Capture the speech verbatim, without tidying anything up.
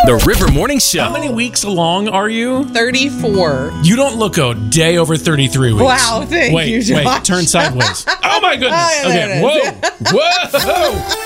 The River Morning Show. How many weeks along are you? thirty-four. You don't look a day over thirty-three weeks. Wow, thank wait, you, Josh. Wait, turn sideways. Oh, my goodness. Oh, yeah, Okay, there it is. whoa. Whoa.